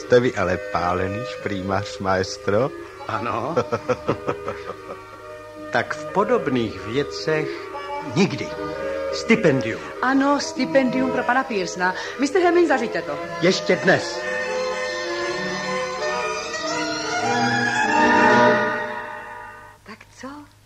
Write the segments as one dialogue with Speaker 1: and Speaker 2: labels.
Speaker 1: Jste vy ale pálený šprýmař, maestro?
Speaker 2: Ano. Tak v podobných věcech nikdy. Stipendium.
Speaker 3: Ano, stipendium pro pana Pearsona. Mr. Hemming, zařiďte to.
Speaker 2: Ještě dnes.
Speaker 4: Tak co?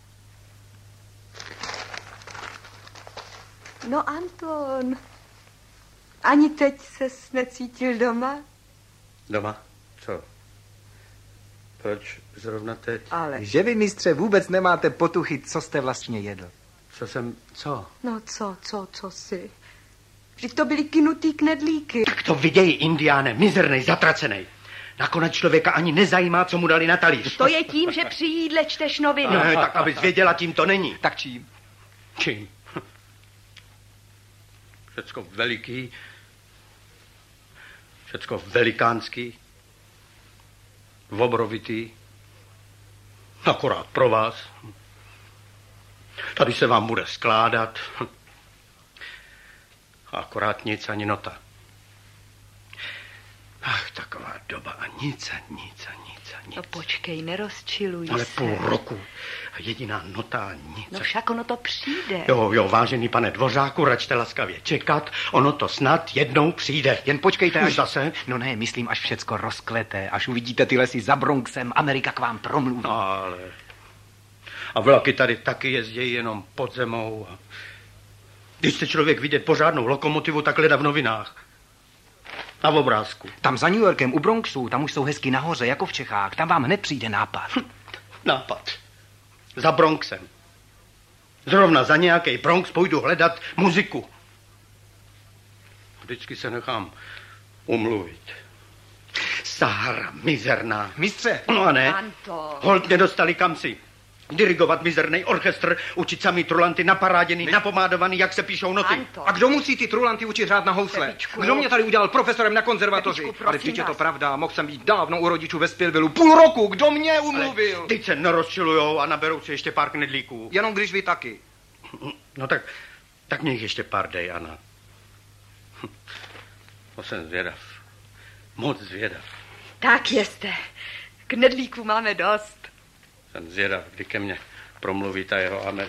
Speaker 4: No, Anton, ani teď ses necítil doma?
Speaker 2: Doma? Co? Proč zrovna teď?
Speaker 4: Ale...
Speaker 5: Že vy, mistře, vůbec nemáte potuchy, co jste vlastně jedl.
Speaker 2: Co?
Speaker 4: No co si? Vždyť to byly kynutý knedlíky.
Speaker 2: Tak to viděj, Indiáne, mizernej, zatracenej. Nakonec člověka ani nezajímá, co mu dali na talíř.
Speaker 4: To je tím, že při jídle čteš noviny.
Speaker 2: Ne, tak abys věděla, tím to není.
Speaker 5: Tak čím?
Speaker 2: Čím? Všecko veliký, všecko velikánský, obrovitý, akorát pro vás. Tady se vám bude skládat. Akorát nic ani nota. Ach, taková doba a nic.
Speaker 4: No počkej, nerozčiluj
Speaker 2: Ale
Speaker 4: se.
Speaker 2: půl roku a jediná nota a nic.
Speaker 4: No však ono to přijde.
Speaker 2: Jo, vážený pane Dvořáku, račte laskavě čekat, ono to snad jednou přijde.
Speaker 5: Jen počkejte, až...
Speaker 2: Zase?
Speaker 5: No ne, myslím, až všecko rozklete, až uvidíte ty lesy za Bronxem, Amerika k vám promluví.
Speaker 2: Ale... A vlaky tady taky jezdí jenom pod zemou. Když chce člověk vidět pořádnou lokomotivu, tak hledá v novinách. Na obrázku.
Speaker 5: Tam za New Yorkem u Bronxu, tam už jsou hezky nahoře, jako v Čechách. Tam vám hned přijde nápad.
Speaker 2: Nápad. Za Bronxem. Zrovna za nějaký Bronx půjdu hledat muziku. Vždycky se nechám umluvit. Sahara mizerná.
Speaker 5: Mistře.
Speaker 2: No a ne.
Speaker 4: Anto.
Speaker 2: Holt nedostali kam si. Dirigovat mizerný orchestr, učit samý trulanty naparáděný, napomádovaný, jak se píšou noty.
Speaker 4: Anto.
Speaker 5: A kdo musí ty trulanty učit hrát na housle?
Speaker 4: Pepičku.
Speaker 5: Kdo mě tady udělal profesorem na konzervatoři?
Speaker 4: Pepičku,
Speaker 5: Ale
Speaker 4: prosím
Speaker 5: vždyť je to
Speaker 4: vás.
Speaker 5: pravda, mohl jsem být dávno u rodičů ve Spillvillu. Půl roku, kdo mě umluvil?
Speaker 2: Teď se nerozčilujou a naberou si ještě pár knedlíků.
Speaker 5: Jenom když vy taky.
Speaker 2: No tak mě jich ještě pár dej, Anna. To jsem zvědav. Moc zvědav.
Speaker 4: Tak jeste. Knedlíků máme dost.
Speaker 2: Jsem zvědav, kdy ke mně promluví ta jeho Amer.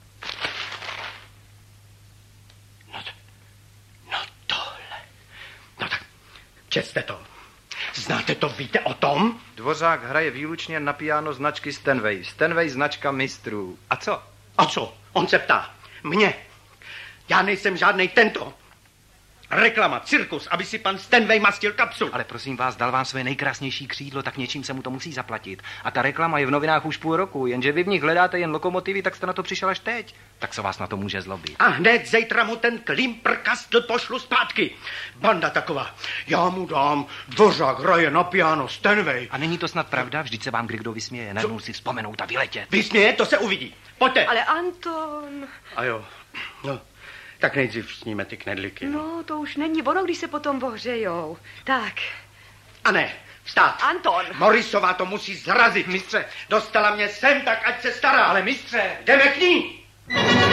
Speaker 2: No tohle. No tak, česte to. Znáte to, víte o tom?
Speaker 5: Dvořák hraje výlučně na piano značky Steinway. Steinway značka mistrů. A co?
Speaker 2: A co? On se ptá. Mě. Já nejsem žádnej tento. Reklama, cirkus, aby si pan Steinway mastil kapsu.
Speaker 5: Ale prosím vás, dal vám své nejkrásnější křídlo, tak něčím se mu to musí zaplatit. A ta reklama je v novinách už půl roku, jenže vy v nich hledáte jen lokomotivy, tak jste na to přišel až teď. Tak co vás na to může zlobit?
Speaker 2: A hned zítra mu ten klimprkastl pošlu zpátky. Banda taková. Já mu dám, Dvořák hraje na piano, Steinway.
Speaker 5: A není to snad pravda? Vždyť se vám kdo vysměje, najednou si vzpomenout a vyletět.
Speaker 2: Vysměje, to se uvidí. Pojďte.
Speaker 4: Ale Anton...
Speaker 2: A jo, no, tak nejdřív sníme ty knedlíky.
Speaker 4: No, to už není ono, když se potom ohřejou. Tak.
Speaker 2: A ne, vstát.
Speaker 4: Anton.
Speaker 2: Morrisová to musí zrazit.
Speaker 5: Mistře.
Speaker 2: Dostala mě sem, tak ať se stará.
Speaker 5: Ale mistře.
Speaker 2: Jdeme k ní.